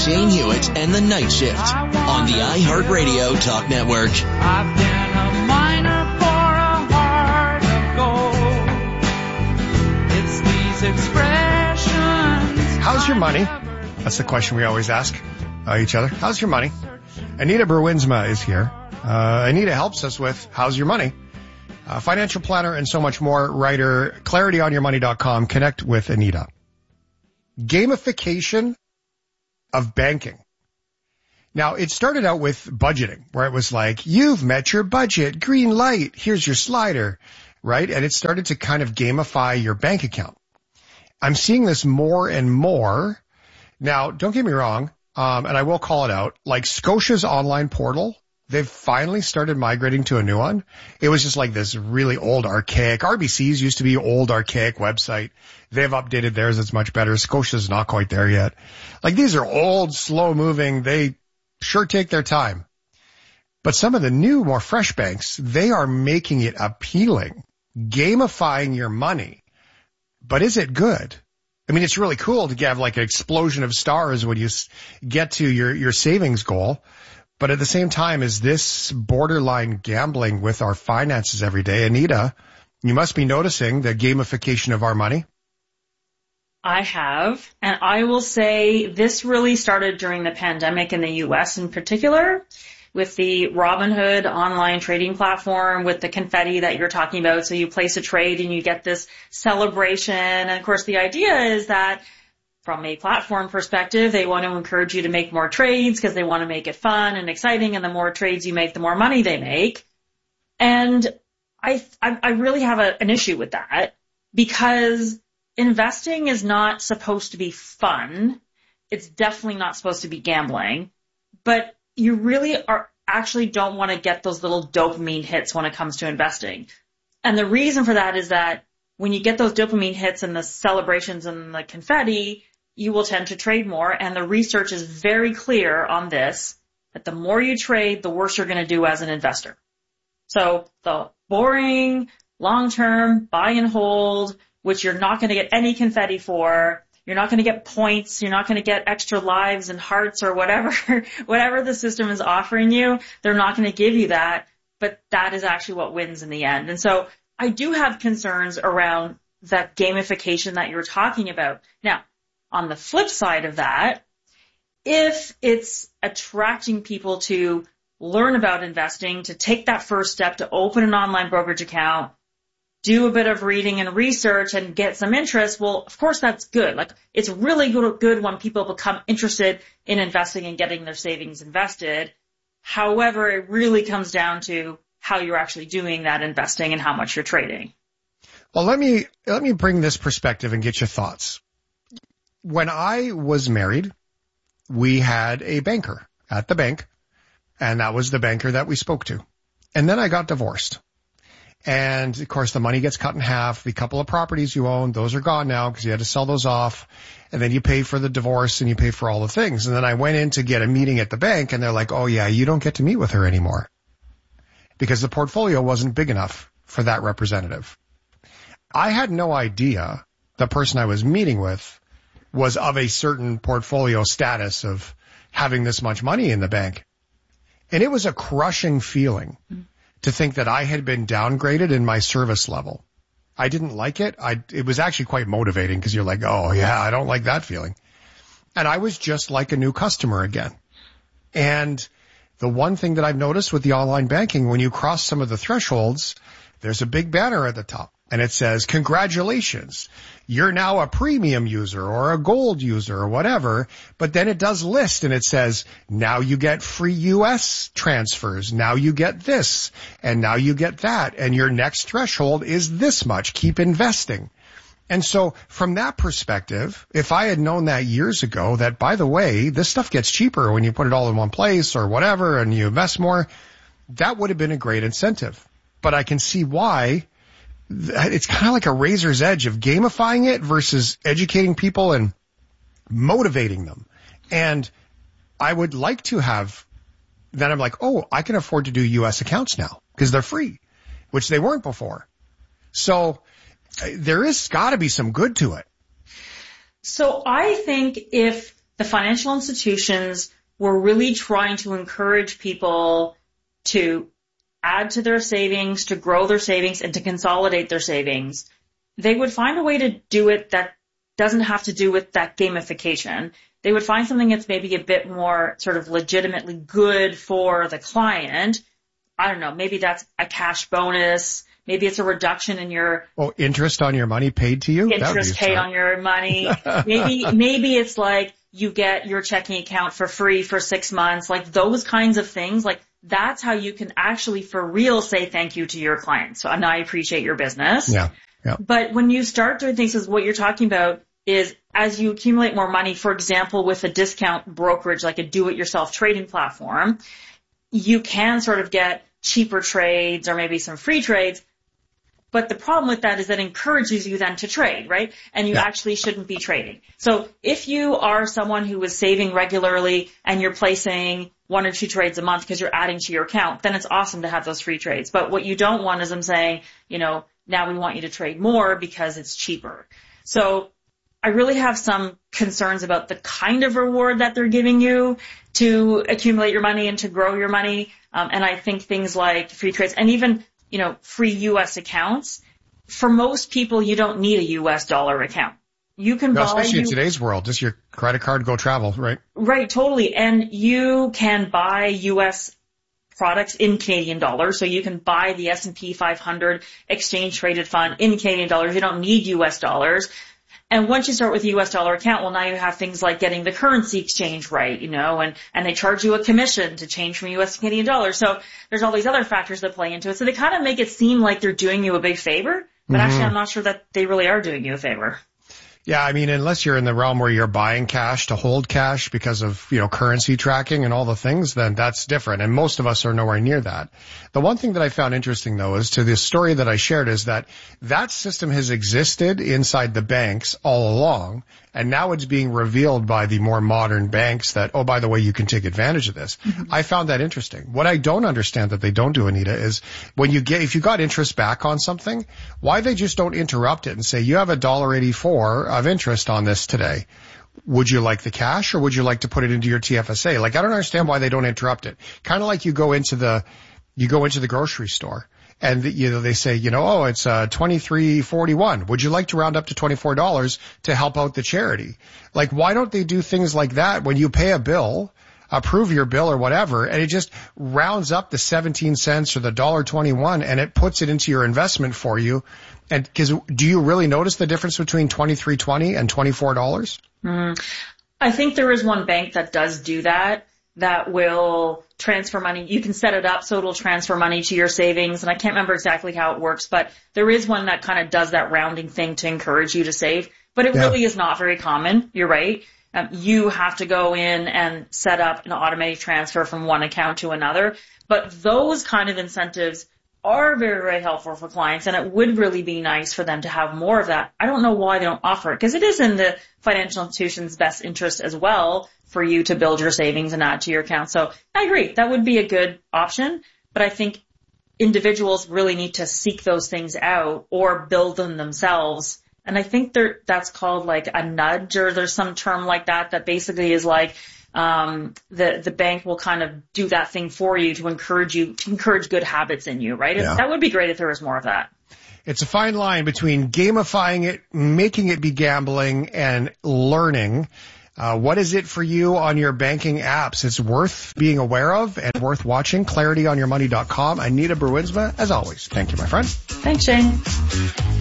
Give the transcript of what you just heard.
Shane Hewitt and the Night Shift on the iHeartRadio Talk Network. I've been a miner for a heart of gold. It's these expressions. How's your money? That's the question we always ask each other. How's your money? Anita Bruinsma is here. Anita helps us with How's Your Money? Financial planner and so much more. Writer, clarityonyourmoney.com. Connect with Anita. Gamification of banking. Now, it started out with budgeting, where it was like, you've met your budget, green light, here's your slider, right? And it started to kind of gamify your bank account. I'm seeing this more and more. Now, don't get me wrong, and I will call it out, like Scotia's online portal, they've finally started migrating to a new one. It was just like this really old, archaic, RBC's used to be old, archaic website. They've updated theirs. It's much better. Scotia's not quite there yet. Like, these are old, slow moving. They sure take their time. But some of the new, more fresh banks, they are making it appealing, gamifying your money. But is it good? I mean, it's really cool to have like an explosion of stars when you get to your savings goal. But at the same time, is this borderline gambling with our finances every day? Anita, you must be noticing the gamification of our money. I have, and I will say this really started during the pandemic in the U.S. in particular, with the Robinhood online trading platform, with the confetti that you're talking about. So you place a trade and you get this celebration. And of course, the idea is that from a platform perspective, they want to encourage you to make more trades because they want to make it fun and exciting. And the more trades you make, the more money they make. And I really have an issue with that, because investing is not supposed to be fun. It's definitely not supposed to be gambling, but you really actually don't want to get those little dopamine hits when it comes to investing. And the reason for that is that when you get those dopamine hits and the celebrations and the confetti, you will tend to trade more. And the research is very clear on this, that the more you trade, the worse you're going to do as an investor. So the boring, long-term, buy and hold, which you're not going to get any confetti for, you're not going to get points, you're not going to get extra lives and hearts or whatever the system is offering you, they're not going to give you that, but that is actually what wins in the end. And so I do have concerns around that gamification that you're talking about. Now, on the flip side of that, if it's attracting people to learn about investing, to take that first step, to open an online brokerage account, do a bit of reading and research and get some interest, well, of course, that's good. Like, it's really good when people become interested in investing and getting their savings invested. However, it really comes down to how you're actually doing that investing and how much you're trading. Well, let me bring this perspective and get your thoughts. When I was married, we had a banker at the bank, and that was the banker that we spoke to. And then I got divorced. And, of course, the money gets cut in half. The couple of properties you own, those are gone now because you had to sell those off. And then you pay for the divorce and you pay for all the things. And then I went in to get a meeting at the bank, and they're like, oh, yeah, you don't get to meet with her anymore because the portfolio wasn't big enough for that representative. I had no idea the person I was meeting with was of a certain portfolio status of having this much money in the bank. And it was a crushing feeling to think that I had been downgraded in my service level. I didn't like it. It was actually quite motivating because you're like, oh, yeah, I don't like that feeling. And I was just like a new customer again. And the one thing that I've noticed with the online banking, when you cross some of the thresholds, there's a big banner at the top. And it says, congratulations, you're now a premium user or a gold user or whatever. But then it does list and it says, now you get free US transfers. Now you get this and now you get that. And your next threshold is this much. Keep investing. And so from that perspective, if I had known that years ago, that, by the way, this stuff gets cheaper when you put it all in one place or whatever and you invest more, that would have been a great incentive. But I can see why. It's kind of like a razor's edge of gamifying it versus educating people and motivating them. And I would like to have, then I'm like, oh, I can afford to do U.S. accounts now because they're free, which they weren't before. So there is got to be some good to it. So I think if the financial institutions were really trying to encourage people to add to their savings, to grow their savings, and to consolidate their savings, they would find a way to do it that doesn't have to do with that gamification. They would find something that's maybe a bit more sort of legitimately good for the client. I don't know, maybe that's a cash bonus. Maybe it's a reduction in your... Oh, interest on your money paid to you? Interest paid on your money. Maybe it's like you get your checking account for free for 6 months. Like those kinds of things. Like that's how you can actually for real say thank you to your clients. So, and I appreciate your business. Yeah. But when you start doing things as what you're talking about is as you accumulate more money, for example, with a discount brokerage, like a do-it-yourself trading platform, you can sort of get cheaper trades or maybe some free trades. But the problem with that is that encourages you then to trade, right? And you actually shouldn't be trading. So if you are someone who is saving regularly and you're placing 1 or 2 trades a month because you're adding to your account, then it's awesome to have those free trades. But what you don't want is them saying, now we want you to trade more because it's cheaper. So I really have some concerns about the kind of reward that they're giving you to accumulate your money and to grow your money. And I think things like free trades and even free U.S. accounts. For most people, you don't need a U.S. dollar account. You can buy... Especially in today's world, just your credit card, go travel, right? Right, totally. And you can buy U.S. products in Canadian dollars. So you can buy the S&P 500 exchange traded fund in Canadian dollars. You don't need U.S. dollars. And once you start with a U.S. dollar account, well, now you have things like getting the currency exchange right, and they charge you a commission to change from U.S. to Canadian dollars. So there's all these other factors that play into it. So they kind of make it seem like they're doing you a big favor, but actually I'm not sure that they really are doing you a favor. Yeah, I mean, unless you're in the realm where you're buying cash to hold cash because of, currency tracking and all the things, then that's different. And most of us are nowhere near that. The one thing that I found interesting, though, is to the story that I shared is that system has existed inside the banks all along. And now it's being revealed by the more modern banks that, oh, by the way, you can take advantage of this. Mm-hmm. I found that interesting. What I don't understand that they don't do, Anita, is if you got interest back on something, why they just don't interrupt it and say, you have $1.84 of interest on this today. Would you like the cash or would you like to put it into your TFSA? Like, I don't understand why they don't interrupt it. Kind of like you go into the grocery store. And they say, it's $23.41. Would you like to round up to $24 to help out the charity? Like, why don't they do things like that when you pay a bill, approve your bill or whatever, and it just rounds up the 17 cents or the $1.21 and it puts it into your investment for you? And because do you really notice the difference between $23.20 and $24? I think there is one bank that does do that will transfer money. You can set it up so it'll transfer money to your savings. And I can't remember exactly how it works, but there is one that kind of does that rounding thing to encourage you to save. But it really is not very common. You're right. You have to go in and set up an automatic transfer from one account to another. But those kind of incentives are very, very helpful for clients, and it would really be nice for them to have more of that. I don't know why they don't offer it, because it is in the financial institution's best interest as well for you to build your savings and add to your account. So I agree, that would be a good option, but I think individuals really need to seek those things out or build them themselves. And I think that's called like a nudge, or there's some term like that basically is like the bank will kind of do that thing for you to encourage good habits in you, right? Yeah. That would be great if there was more of that. It's a fine line between gamifying it, making it be gambling, and learning. What is it for you on your banking apps? It's worth being aware of and worth watching. ClarityOnYourMoney.com. Anita Bruinsma, as always. Thank you, my friend. Thanks, Shane.